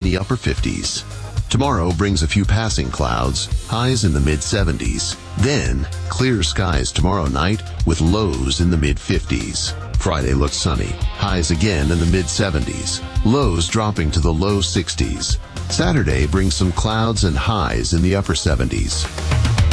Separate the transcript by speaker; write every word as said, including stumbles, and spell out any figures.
Speaker 1: the upper fifties. Tomorrow brings a few passing clouds, highs in the mid seventies. Then, clear skies tomorrow night with lows in the mid fifties. Friday looks sunny, highs again in the mid seventies, lows dropping to the low sixties. Saturday brings some clouds and highs in the upper seventies.